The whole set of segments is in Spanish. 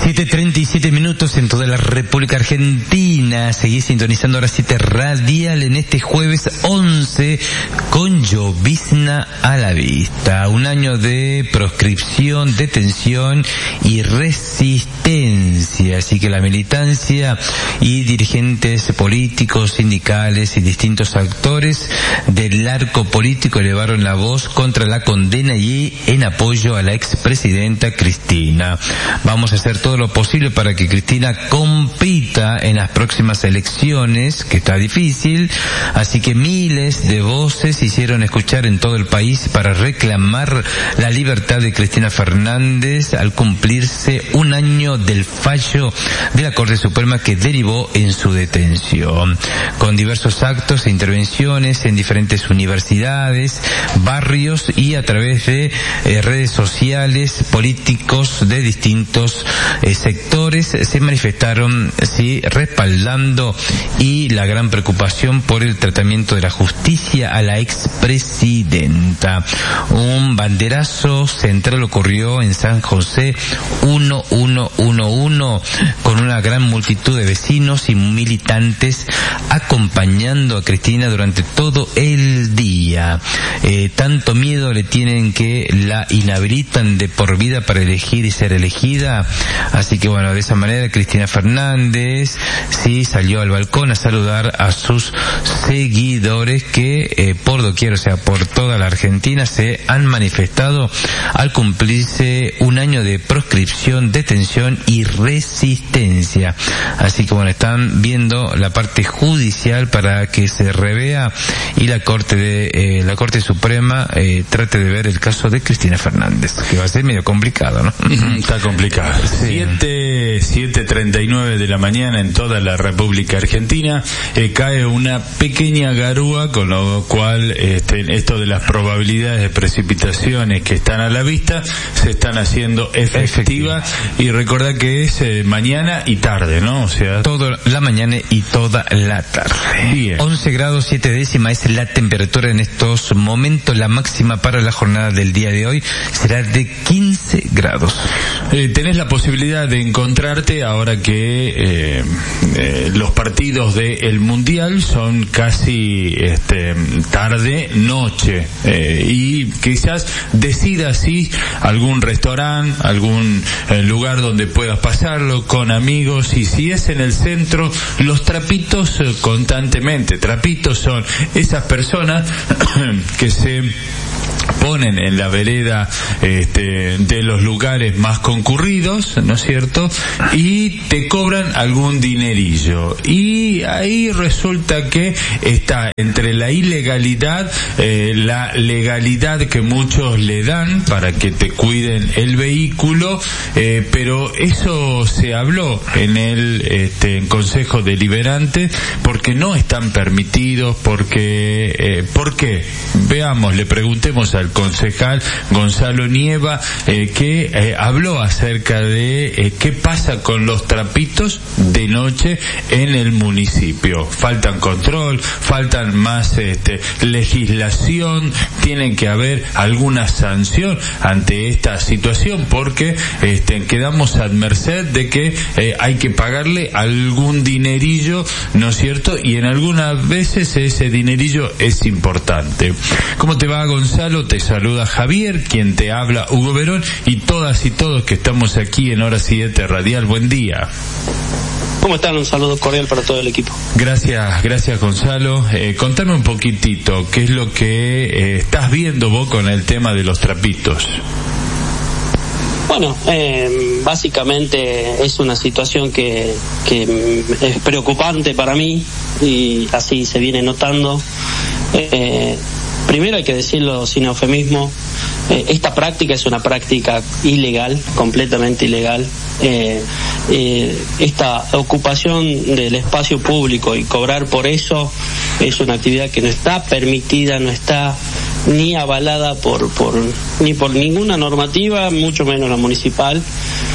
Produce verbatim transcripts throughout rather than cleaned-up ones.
siete treinta y siete minutos en toda la República Argentina. Seguís sintonizando Hora siete Radial en este jueves once con llovizna a la vista. Un año de proscripción, detención y resistencia. Así que la militancia y dirigentes políticos, sindicales y distintos actores del arco político elevaron la voz contra la condena y en apoyo a la expresidenta Cristina. Vamos a hacer todo lo posible para que Cristina compita en las próximas elecciones, que está difícil, así que miles de voces se hicieron escuchar en todo el país para reclamar la libertad de Cristina Fernández al cumplirse un año del fallo de la Corte Suprema que derivó en su detención, con diversos actos e intervenciones en diferentes universidades, barrios y a través de eh, redes sociales. Políticos de distintos eh, sectores se manifestaron, sí, respaldando y la gran preocupación por el tratamiento de la justicia a la expresidenta. Un banderazo central ocurrió en San José mil ciento once con una gran multitud de vecinos y militantes acompañando a Cristina durante todo el día. Eh, tanto miedo le tienen que la inhabilitan de por vida para elegir y ser elegida. Así que bueno, de esa manera Cristina Fernández sí salió al balcón a saludar a sus seguidores que eh, por doquier, o sea, por toda la Argentina se han manifestado al cumplirse un año de proscripción, detención y resistencia. Así que bueno, están viendo la parte judicial para que se revea y la Corte de eh, la Corte Suprema eh, trate de ver el caso de Cristina Fernández, que va a ser medio complicado, ¿no? Está complicado. Sí. siete treinta y nueve de la mañana en toda la República Argentina eh, cae una pequeña garúa, con lo cual este, esto de las probabilidades de precipitaciones que están a la vista se están haciendo efectivas. Y recordá que es eh, mañana y tarde, ¿no? O sea, toda la mañana y toda la tarde. Bien. once grados siete décimas es la temperatura en estos momentos. La máxima para la jornada del día de hoy será de quince grados. Eh, tenés la posibilidad de encontrarte ahora que eh, eh, los partidos del Mundial son casi este, tarde, noche, eh, y quizás decidas si algún restaurante, algún eh, lugar donde puedas pasarlo con amigos, y si es en el centro, los trapitos eh, constantemente. Trapitos son esas personas que se ponen en la vereda este, de los lugares más concurridos, ¿no es cierto? Y te cobran algún dinerillo. Y ahí resulta que está entre la ilegalidad, eh, la legalidad que muchos le dan para que te cuiden el vehículo, eh, pero eso se habló en el este, en Consejo Deliberante, porque no están permitidos, porque, eh, ¿por qué? Veamos, le preguntemos al concejal Gonzalo Nieva, eh, que eh, habló acerca de eh, qué pasa con los trapitos de noche en el municipio. Faltan control, faltan más este, legislación, tiene que haber alguna sanción ante esta situación, porque este, quedamos a merced de que eh, hay que pagarle algún dinerillo, ¿no es cierto? Y en algunas veces ese dinerillo es importante. ¿Cómo te va, Gonzalo? Te saluda Javier, quien te habla, Hugo Verón, y todas y todos que estamos aquí en Hora siete Radial. Buen día. ¿Cómo están? Un saludo cordial para todo el equipo. Gracias, gracias Gonzalo. Eh, contame un poquitito, ¿qué es lo que eh, estás viendo vos con el tema de los trapitos? Bueno, eh, básicamente es una situación que, que es preocupante para mí, y así se viene notando. Eh, primero hay que decirlo sin eufemismo, eh, esta práctica es una práctica ilegal, completamente ilegal. Eh, eh, esta ocupación del espacio público y cobrar por eso es una actividad que no está permitida, no está ni avalada por, por ni por ninguna normativa, mucho menos la municipal.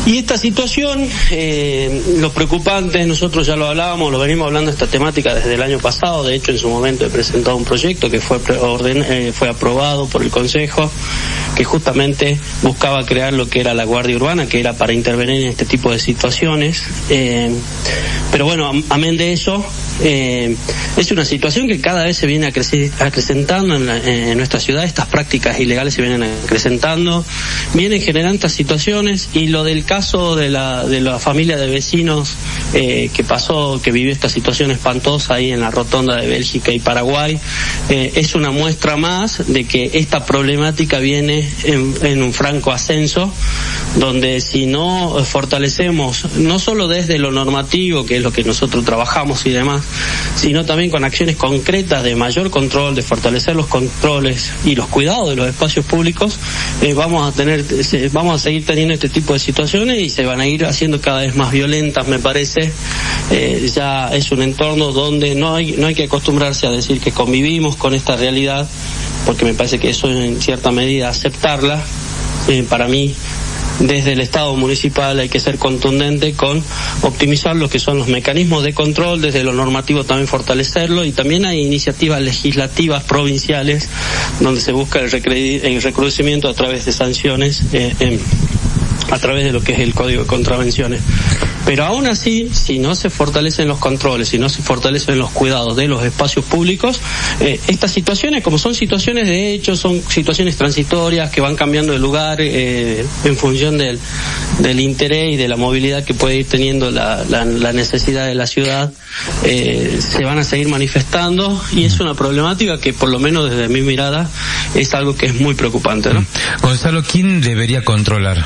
Y esta situación, eh, lo preocupante, nosotros ya lo hablábamos, lo venimos hablando esta temática desde el año pasado. De hecho, en su momento he presentado un proyecto que fue orden, eh, fue aprobado por el Consejo, que justamente buscaba crear lo que era la Guardia Urbana, que era para intervenir en este tipo de situaciones. Eh, pero bueno, amén de eso, eh, es una situación que cada vez se viene acrecentando en, la, en nuestra ciudad. Estas prácticas ilegales se vienen acrecentando, vienen generando estas situaciones, y lo del caso de la de la familia de vecinos eh, que pasó, que vivió esta situación espantosa ahí en la rotonda de Bélgica y Paraguay, eh, es una muestra más de que esta problemática viene en, en un franco ascenso, donde si no fortalecemos, no solo desde lo normativo, que es lo que nosotros trabajamos y demás, sino también con acciones concretas de mayor control, de fortalecer los controles y los cuidados de los espacios públicos, eh, vamos a tener, vamos a seguir teniendo este tipo de situaciones y se van a ir haciendo cada vez más violentas, me parece. Eh, ya es un entorno donde no hay, no hay que acostumbrarse a decir que convivimos con esta realidad, porque me parece que eso es en cierta medida aceptarla. Eh, para mí, desde el Estado municipal hay que ser contundente con optimizar lo que son los mecanismos de control, desde lo normativo también fortalecerlo, y también hay iniciativas legislativas provinciales donde se busca el, recre- el recrudecimiento a través de sanciones, eh, en, a través de lo que es el Código de Contravenciones. Pero aún así, si no se fortalecen los controles, si no se fortalecen los cuidados de los espacios públicos, eh, estas situaciones, como son situaciones de hecho, son situaciones transitorias que van cambiando de lugar eh, en función del, del interés y de la movilidad que puede ir teniendo la, la, la necesidad de la ciudad, eh, se van a seguir manifestando, y es una problemática que, por lo menos desde mi mirada, es algo que es muy preocupante, ¿no? Gonzalo, ¿quién debería controlar?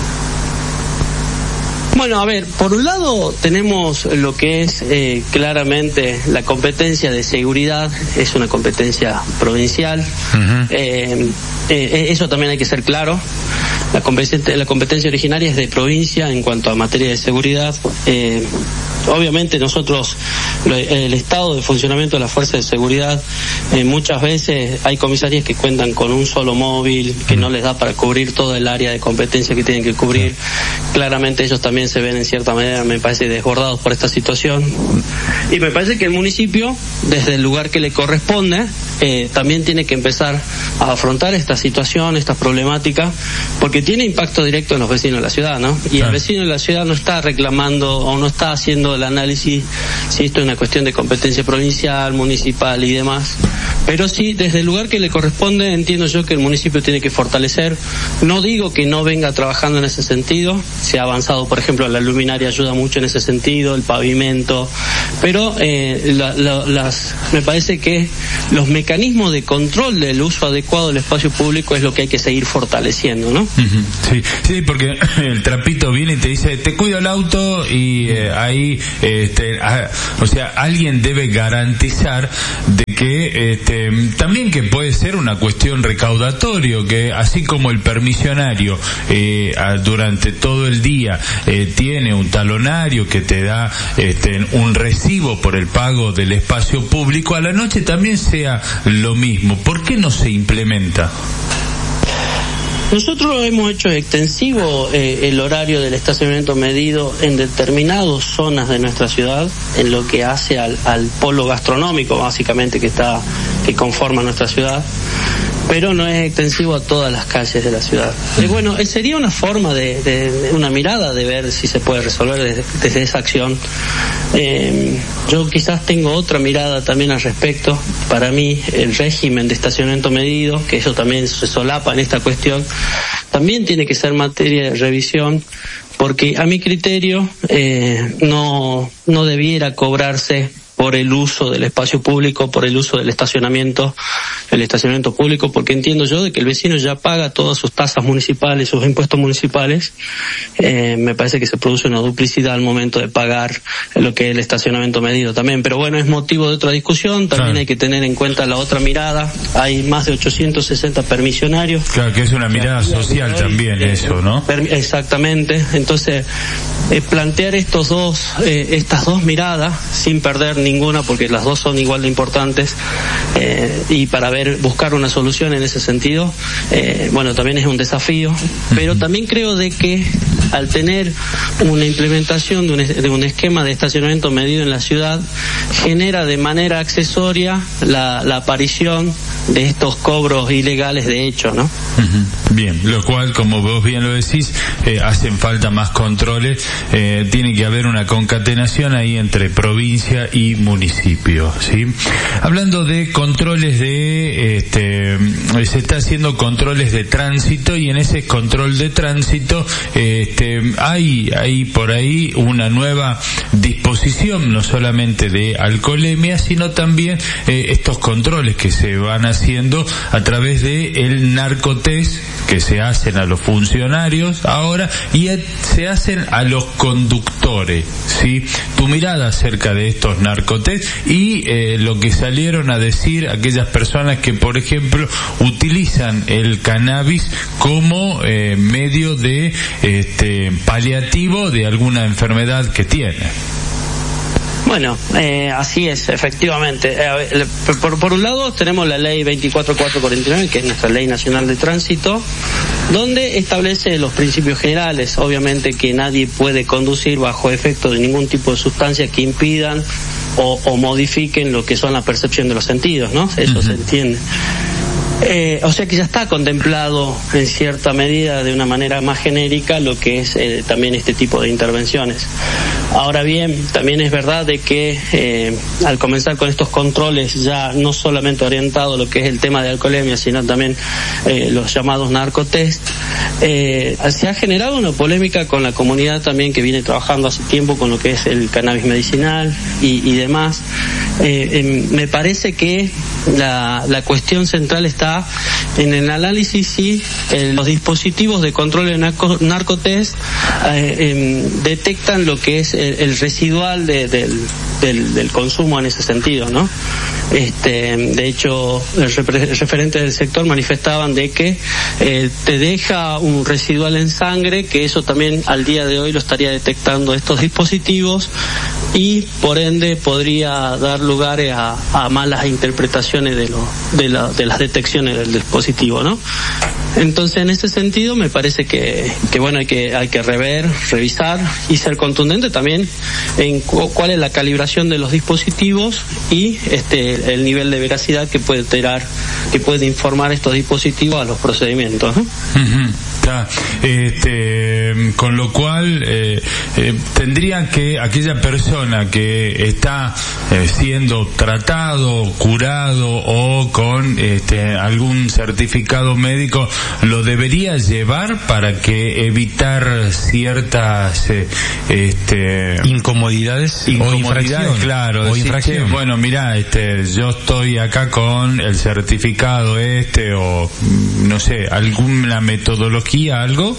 Bueno, a ver, por un lado tenemos lo que es eh, claramente la competencia de seguridad, es una competencia provincial, uh-huh. eh, eh, eso también hay que ser claro. La competencia, la competencia originaria es de provincia en cuanto a materia de seguridad. Eh, obviamente nosotros, el estado de funcionamiento de la fuerza de seguridad, eh, muchas veces hay comisarías que cuentan con un solo móvil que no les da para cubrir todo el área de competencia que tienen que cubrir. Claramente ellos también se ven en cierta manera, me parece, desbordados por esta situación, y me parece que el municipio, desde el lugar que le corresponde, eh, también tiene que empezar a afrontar esta situación, esta problemática, porque tiene impacto directo en los vecinos de la ciudad, ¿no? Y claro, el vecino de la ciudad no está reclamando o no está haciendo el análisis si esto es una cuestión de competencia provincial, municipal y demás, pero sí, desde el lugar que le corresponde, entiendo yo que el municipio tiene que fortalecer. No digo que no venga trabajando en ese sentido, se ha avanzado, por ejemplo, la luminaria ayuda mucho en ese sentido, el pavimento, pero eh, la, la, las, me parece que los mecanismos de control del uso adecuado del espacio público es lo que hay que seguir fortaleciendo, ¿no? Sí, sí, porque el trapito viene y te dice, te cuido el auto, y eh, ahí, este, ah, o sea, alguien debe garantizar de que, este, también que puede ser una cuestión recaudatorio, que así como el permisionario eh, durante todo el día eh, tiene un talonario que te da este, un recibo por el pago del espacio público, a la noche también sea lo mismo. ¿Por qué no se implementa? Nosotros hemos hecho extensivo eh, el horario del estacionamiento medido en determinadas zonas de nuestra ciudad, en lo que hace al, al polo gastronómico, básicamente, que está que conforma nuestra ciudad, pero no es extensivo a todas las calles de la ciudad. Y bueno, sería una forma de, de, de una mirada de ver si se puede resolver desde, desde esa acción. Eh, yo quizás tengo otra mirada también al respecto. Para mí, el régimen de estacionamiento medido, que eso también se solapa en esta cuestión, también tiene que ser materia de revisión, porque a mi criterio eh, no no debiera cobrarse por el uso del espacio público, por el uso del estacionamiento, el estacionamiento público, porque entiendo yo de que el vecino ya paga todas sus tasas municipales, sus impuestos municipales. Eh, me parece que se produce una duplicidad al momento de pagar lo que es el estacionamiento medido también, pero bueno, es motivo de otra discusión. También claro, hay que tener en cuenta la otra mirada. Hay más de ochocientos sesenta permisionarios. Claro, que es una mirada social también, eh, eso, ¿no? Exactamente. Entonces, eh, plantear estos dos, eh, estas dos miradas sin perder ninguna, porque las dos son igual de importantes, eh, y para ver, buscar una solución en ese sentido, eh, bueno, también es un desafío, pero también creo de que al tener una implementación de un, de un esquema de estacionamiento medido en la ciudad, genera de manera accesoria la, la aparición de estos cobros ilegales de hecho, ¿no? Uh-huh. Bien, lo cual, como vos bien lo decís, eh, hacen falta más controles, eh, tiene que haber una concatenación ahí entre provincia y municipio, ¿sí? Hablando de controles de, este, se está haciendo controles de tránsito, y en ese control de tránsito, este, hay, hay por ahí una nueva disposición, no solamente de alcoholemia, sino también eh, estos controles que se van haciendo a través de el narcotest que se hacen a los funcionarios ahora y se hacen a los conductores, ¿sí? Tu mirada acerca de estos narcotest y eh, lo que salieron a decir aquellas personas que, por ejemplo, utilizan el cannabis como eh, medio de este paliativo de alguna enfermedad que tiene. Bueno, eh, así es, efectivamente. Eh, por, por un lado tenemos la ley veinticuatro mil cuatrocientos cuarenta y nueve, que es nuestra ley nacional de tránsito, donde establece los principios generales. Obviamente que nadie puede conducir bajo efecto de ningún tipo de sustancia que impidan o, o modifiquen lo que son la percepción de los sentidos, ¿no? Eso uh-huh. se entiende. Eh, o sea que ya está contemplado en cierta medida de una manera más genérica lo que es eh, también este tipo de intervenciones. Ahora bien, también es verdad de que eh, al comenzar con estos controles ya no solamente orientado a lo que es el tema de alcoholemia, sino también eh, los llamados narcotest, eh, se ha generado una polémica con la comunidad también que viene trabajando hace tiempo con lo que es el cannabis medicinal y, y demás. Eh, eh, me parece que la, la cuestión central está en el análisis si eh, los dispositivos de control de narco, narcotest eh, eh, detectan lo que es el, el residual de, del, del, del consumo en ese sentido, ¿no? Este, de hecho, el, repre, el referente del sector manifestaban de que eh, te deja un residual en sangre, que eso también al día de hoy lo estaría detectando estos dispositivos y por ende podría dar lugar a, a malas interpretaciones de, lo, de, la, de las detecciones del dispositivo, ¿no? Entonces, en ese sentido, me parece que, que bueno, hay que, hay que rever, revisar y ser contundente también en cu- cuál es la calibración de los dispositivos y este, el nivel de veracidad que puede tener, que puede informar estos dispositivos a los procedimientos, ¿no? Uh-huh. Está, este, con lo cual, eh, eh, tendría que aquella persona que está eh, siendo tratado, curado o con este, algún certificado médico, lo debería llevar para que evitar ciertas eh, este incomodidades, incomodidades, o claro, o infracción. Que, bueno, mira, este, yo estoy acá con el certificado este o no sé, alguna metodología, algo.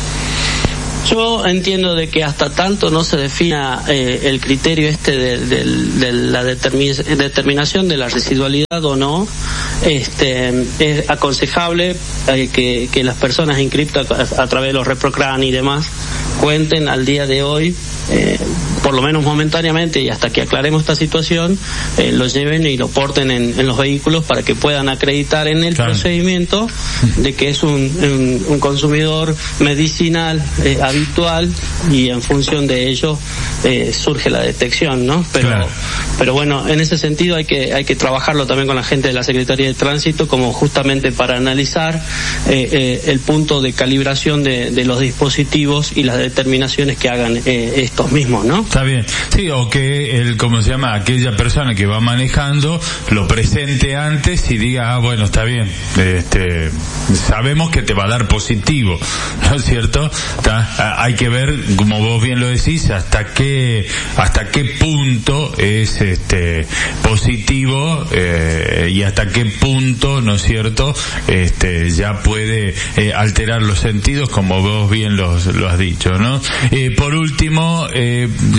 Yo entiendo de que hasta tanto no se defina eh, el criterio este de, de, de la determin- determinación de la residualidad o no, este, es aconsejable eh, que, que las personas inscritas a, a través de los ReproCran y demás cuenten al día de hoy, eh, por lo menos momentáneamente y hasta que aclaremos esta situación, eh, lo lleven y lo porten en, en los vehículos para que puedan acreditar en el claro. procedimiento de que es un, un, un consumidor medicinal eh, habitual y en función de ello eh, surge la detección, ¿no? Pero, claro. pero bueno, en ese sentido hay que hay que trabajarlo también con la gente de la Secretaría de Tránsito como justamente para analizar eh, eh, el punto de calibración de, de los dispositivos y las determinaciones que hagan eh, estos mismos, ¿no? Está bien. Sí, o que el, ¿cómo se llama? Aquella persona que va manejando lo presente antes y diga, ah, bueno, está bien, este, sabemos que te va a dar positivo, ¿no es cierto? Está, hay que ver, como vos bien lo decís, hasta qué, hasta qué punto es este positivo eh, y hasta qué punto, ¿no es cierto? Este, ya puede eh, alterar los sentidos, como vos bien lo, lo has dicho, ¿no? Eh, por último, eh,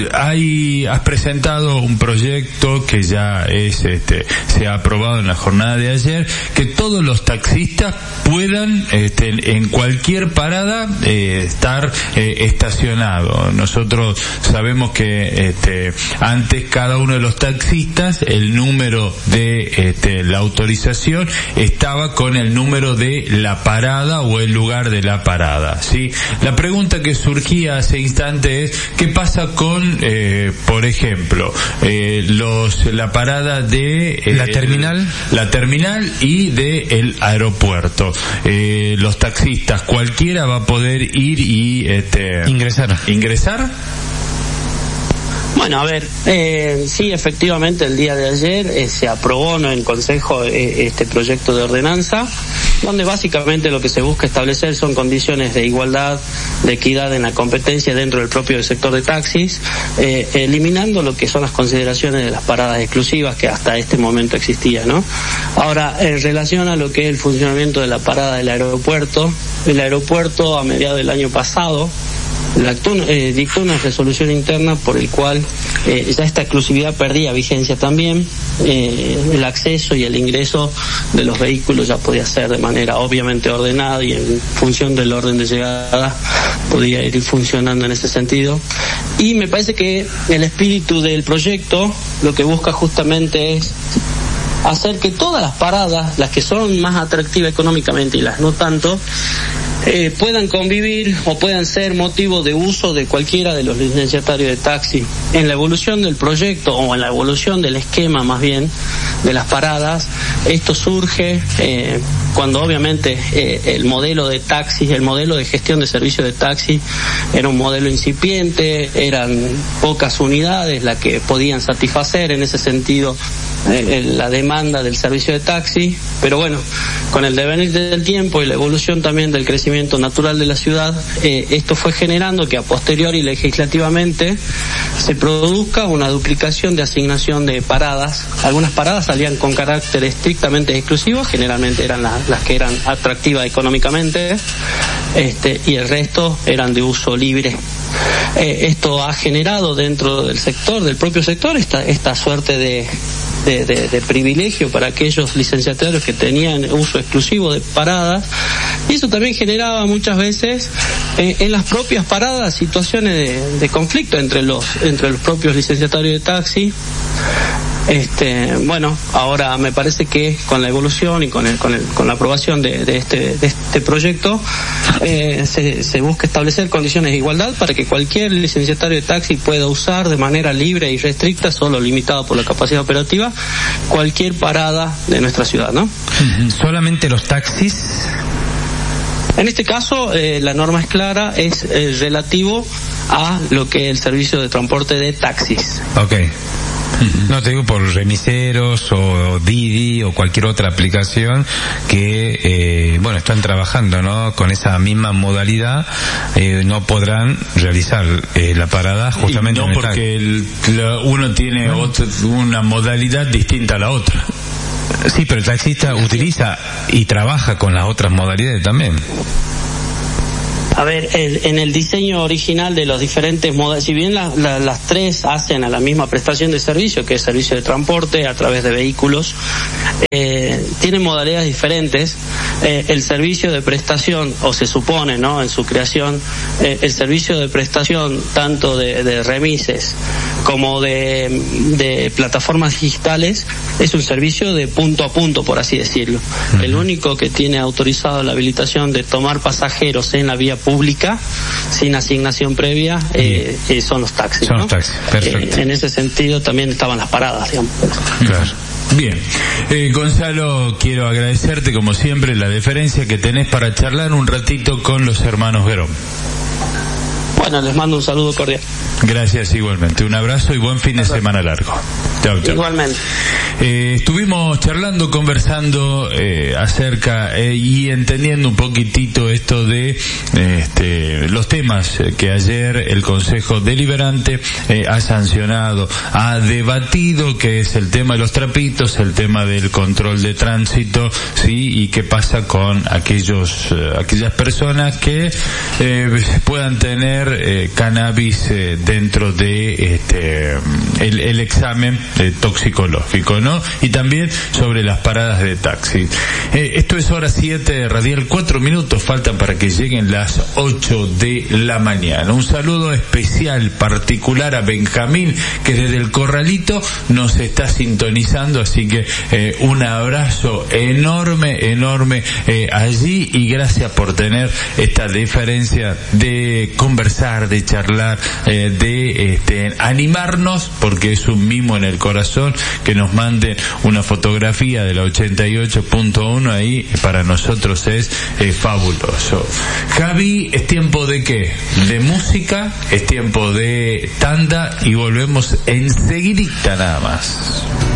hay, has presentado un proyecto que ya es, este, se ha aprobado en la jornada de ayer, que todos los taxistas puedan, este, en cualquier parada, eh, estar eh, estacionados. Nosotros sabemos que, este, antes cada uno de los taxistas, el número de, este, la autorización estaba con el número de la parada o el lugar de la parada, ¿sí? La pregunta que surgía hace instante es, ¿qué pasa con, eh, por ejemplo, eh, los, la parada de... Eh, la terminal? La terminal y de el aeropuerto. Eh, los taxistas, cualquiera va a poder ir y, este... Ingresar. ¿Ingresar? Bueno, a ver, eh, sí, efectivamente, el día de ayer eh, se aprobó, ¿no?, en Consejo eh, este proyecto de ordenanza, donde básicamente lo que se busca establecer son condiciones de igualdad, de equidad en la competencia dentro del propio sector de taxis, eh, eliminando lo que son las consideraciones de las paradas exclusivas que hasta este momento existían, ¿no? Ahora, en relación a lo que es el funcionamiento de la parada del aeropuerto, el aeropuerto a mediados del año pasado La actú, eh, dictó una resolución interna por el cual eh, ya esta exclusividad perdía vigencia también, eh, el acceso y el ingreso de los vehículos ya podía ser de manera obviamente ordenada y en función del orden de llegada podía ir funcionando en ese sentido. Y me parece que el espíritu del proyecto lo que busca justamente es hacer que todas las paradas, las que son más atractivas económicamente y las no tanto, eh, puedan convivir o puedan ser motivo de uso de cualquiera de los licenciatarios de taxi. En la evolución del proyecto, o en la evolución del esquema más bien, de las paradas, esto surge eh, cuando obviamente eh, el modelo de taxi, el modelo de gestión de servicio de taxi era un modelo incipiente, eran pocas unidades las que podían satisfacer en ese sentido eh, la demanda del servicio de taxi, pero bueno, con el devenir del tiempo y la evolución también del crecimiento natural de la ciudad, eh, esto fue generando que a posteriori legislativamente se produzca una duplicación de asignación de paradas. Algunas paradas salían con carácter estrictamente exclusivo, generalmente eran la, las que eran atractivas económicamente, este, y el resto eran de uso libre. Eh, esto ha generado dentro del sector, del propio sector, esta, esta suerte de De, de, de privilegio para aquellos licenciatarios que tenían uso exclusivo de paradas, y eso también generaba muchas veces eh, en las propias paradas situaciones de, de conflicto entre los entre los propios licenciatarios de taxi. Este, bueno, ahora me parece que con la evolución y con el, con el, con la aprobación de, de este de este proyecto eh, se, se busca establecer condiciones de igualdad para que cualquier licenciatario de taxi pueda usar de manera libre y restricta, solo limitado por la capacidad operativa, cualquier parada de nuestra ciudad, ¿no? ¿Solamente los taxis? En este caso, eh, la norma es clara, es eh, relativo a lo que es el servicio de transporte de taxis. Okay. No te digo por remiseros o Didi o cualquier otra aplicación que, eh, bueno, están trabajando, ¿no? Con esa misma modalidad, eh, no podrán realizar eh, la parada justamente. Y no, en el porque el, la, uno tiene ¿no? otro, una modalidad distinta a la otra. Sí, pero el taxista utiliza y trabaja con las otras modalidades también. A ver, el, en el diseño original de los diferentes modos, si bien la, la, las tres hacen a la misma prestación de servicio, que es servicio de transporte a través de vehículos, eh, tienen modalidades diferentes. Eh, el servicio de prestación, o se supone, ¿no?, en su creación, eh, el servicio de prestación tanto de, de remises como de, de plataformas digitales es un servicio de punto a punto, por así decirlo. Uh-huh. El único que tiene autorizado la habilitación de tomar pasajeros en la vía pública sin asignación previa eh, eh, son los taxis, son ¿no? los taxis, perfecto. Eh, en ese sentido también estaban las paradas, digamos. Claro. Bien, eh, Gonzalo, quiero agradecerte como siempre la deferencia que tenés para charlar un ratito con los hermanos Verón. Bueno, les mando un saludo cordial. Gracias igualmente, un abrazo y buen fin de semana largo. Chau, chau. Igualmente. Eh, estuvimos charlando, conversando eh, acerca eh, y entendiendo un poquitito esto de eh, este, los temas que ayer el Consejo Deliberante eh, ha sancionado, ha debatido, que es el tema de los trapitos, el tema del control de tránsito, sí, y qué pasa con aquellos eh, aquellas personas que eh, puedan tener eh, cannabis eh, dentro de este el, el examen eh, toxicológico, ¿no? Y también sobre las paradas de taxi. Eh, esto es hora siete de Radial, cuatro minutos faltan para que lleguen las ocho de la mañana. Un saludo especial, particular a Benjamín, que desde el Corralito nos está sintonizando, así que eh, un abrazo enorme, enorme eh, allí, y gracias por tener esta deferencia de conversar, de charlar, eh, de este, animarnos, porque es un mimo en el corazón que nos manden una fotografía de la ochenta y ocho punto uno, ahí para nosotros es eh, fabuloso. Javi, ¿es tiempo de qué? De música, es tiempo de tanda y volvemos enseguidita nada más.